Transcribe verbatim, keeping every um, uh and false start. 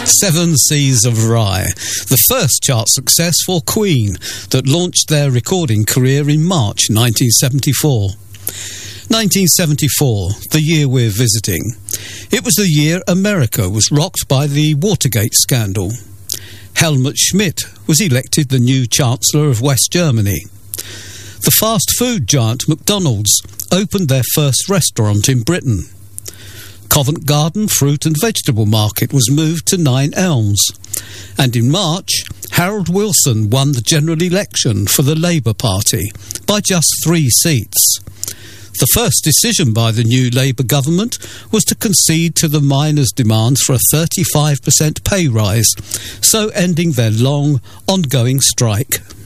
Seven Seas of Rye, the first chart success for Queen that launched their recording career in March nineteen seventy-four. nineteen seventy-four, the year we're visiting. It was the year America was rocked by the Watergate scandal. Helmut Schmidt was elected the new Chancellor of West Germany. The fast food giant McDonald's opened their first restaurant in Britain. Covent Garden Fruit and Vegetable Market was moved to Nine Elms. And in March, Harold Wilson won the general election for the Labour Party by just three seats. The first decision by the new Labour government was to concede to the miners' demands for a thirty-five percent pay rise, so ending their long, ongoing strike.